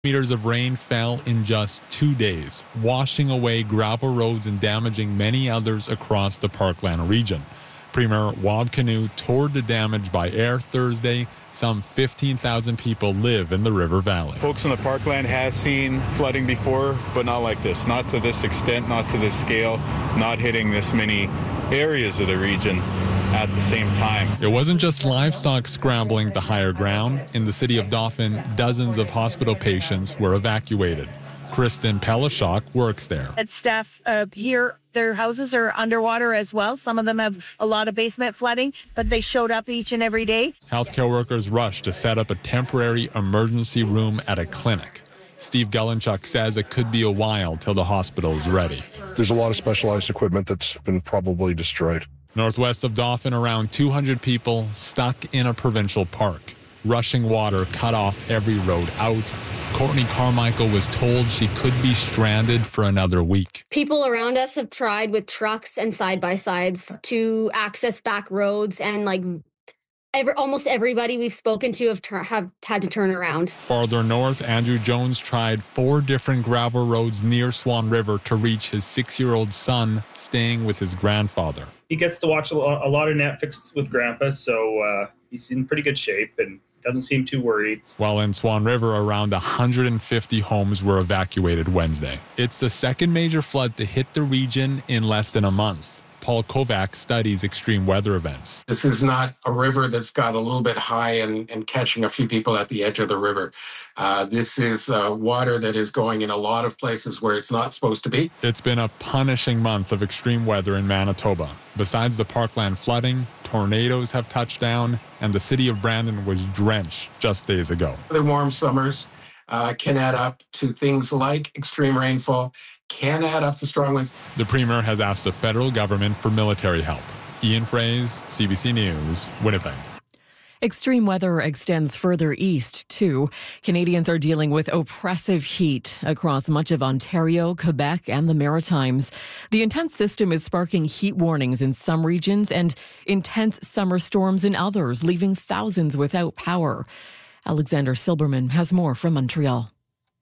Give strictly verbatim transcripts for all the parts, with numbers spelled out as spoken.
Meters of rain fell in just two days, washing away gravel roads and damaging many others across the Parkland region. Premier Wab Kinew toured the damage by air Thursday. Some fifteen thousand people live in the river valley. Folks in the Parkland have seen flooding before, but not like this. Not to this extent, not to this scale, not hitting this many areas of the region at the same time. It wasn't just livestock scrambling to higher ground. In the city of Dauphin, dozens of hospital patients were evacuated. Kristen Pelishok works there. At staff uh, here, their houses are underwater as well. Some of them have a lot of basement flooding, but they showed up each and every day. Healthcare workers rushed to set up a temporary emergency room at a clinic. Steve Gelenchuk says it could be a while till the hospital is ready. There's a lot of specialized equipment that's been probably destroyed. Northwest of Dauphin, around two hundred people stuck in a provincial park. Rushing water cut off every road out. Courtney Carmichael was told she could be stranded for another week. People around us have tried with trucks and side-by-sides to access back roads, and like every, almost everybody we've spoken to have, ter- have had to turn around. Farther north, Andrew Jones tried four different gravel roads near Swan River to reach his six-year-old son staying with his grandfather. He gets to watch a lot of Netflix with Grandpa, so uh, he's in pretty good shape and doesn't seem too worried. While in Swan River, around one hundred fifty homes were evacuated Wednesday. It's the second major flood to hit the region in less than a month. Paul Kovac studies extreme weather events. This is not a river that's got a little bit high and, and catching a few people at the edge of the river. Uh, this is uh, water that is going in a lot of places where it's not supposed to be. It's been a punishing month of extreme weather in Manitoba. Besides the Parkland flooding, tornadoes have touched down, and the city of Brandon was drenched just days ago. The warm summers uh, can add up to things like extreme rainfall, can add up to strong winds. The Premier has asked the federal government for military help. Ian Fraze, C B C News, Winnipeg. Extreme weather extends further east, too. Canadians are dealing with oppressive heat across much of Ontario, Quebec, and the Maritimes. The intense system is sparking heat warnings in some regions and intense summer storms in others, leaving thousands without power. Alexander Silberman has more from Montreal.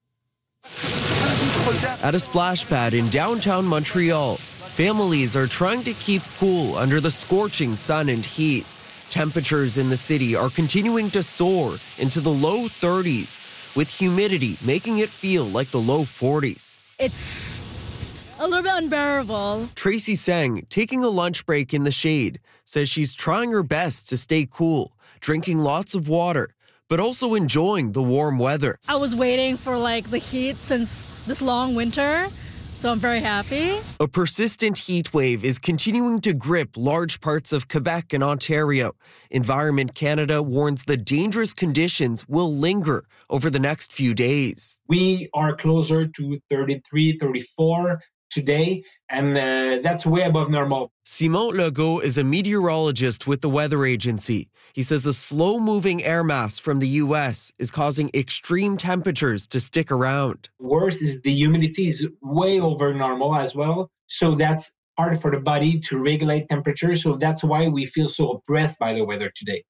At a splash pad in downtown Montreal, families are trying to keep cool under the scorching sun and heat. Temperatures in the city are continuing to soar into the low thirties, with humidity making it feel like the low forties. It's a little bit unbearable. Tracy Seng, taking a lunch break in the shade, says she's trying her best to stay cool, drinking lots of water, but also enjoying the warm weather. I was waiting for like the heat since this long winter, so I'm very happy. A persistent heat wave is continuing to grip large parts of Quebec and Ontario. Environment Canada warns the dangerous conditions will linger over the next few days. We are closer to thirty-three, thirty-four today, and uh, that's way above normal. Simon Legault is a meteorologist with the weather agency. He says a slow-moving air mass from the U S is causing extreme temperatures to stick around. Worse is the humidity is way over normal as well, so that's hard for the body to regulate temperature, so that's why we feel so oppressed by the weather today.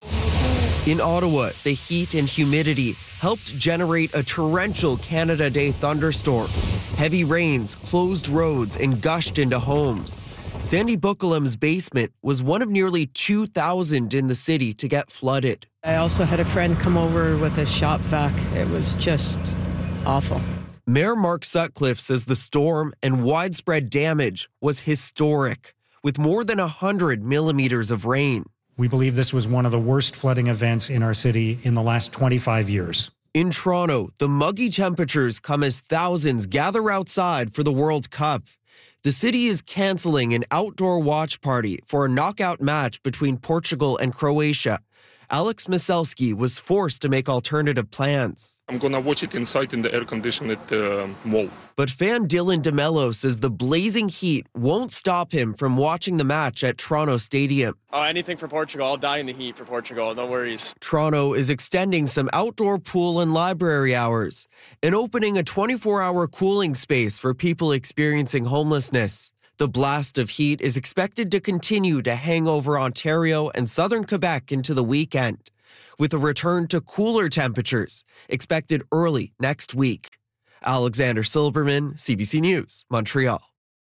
In Ottawa, the heat and humidity helped generate a torrential Canada Day thunderstorm. Heavy rains closed roads and gushed into homes. Sandy Buckalum's basement was one of nearly two thousand in the city to get flooded. I also had a friend come over with a shop vac. It was just awful. Mayor Mark Sutcliffe says the storm and widespread damage was historic, with more than one hundred millimeters of rain. We believe this was one of the worst flooding events in our city in the last twenty-five years. In Toronto, the muggy temperatures come as thousands gather outside for the World Cup. The city is canceling an outdoor watch party for a knockout match between Portugal and Croatia. Alex Maselski was forced to make alternative plans. I'm going to watch it inside in the air-conditioned uh, mall. But fan Dylan DeMello says the blazing heat won't stop him from watching the match at Toronto Stadium. Oh, anything for Portugal. I'll die in the heat for Portugal. No worries. Toronto is extending some outdoor pool and library hours and opening a twenty-four hour cooling space for people experiencing homelessness. The blast of heat is expected to continue to hang over Ontario and southern Quebec into the weekend. with a return to cooler temperatures expected early next week. Alexander Silberman, C B C News, Montreal.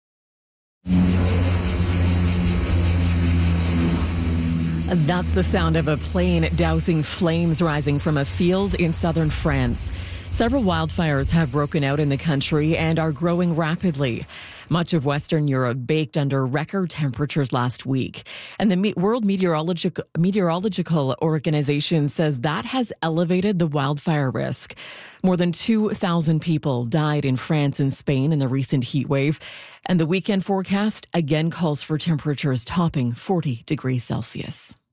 That's the sound of a plane dousing flames rising from a field in southern France. Several wildfires have broken out in the country and are growing rapidly. Much of Western Europe baked under record temperatures last week. And the World Meteorological, Meteorological Organization says that has elevated the wildfire risk. More than two thousand people died in France and Spain in the recent heat wave. And the weekend forecast again calls for temperatures topping forty degrees Celsius.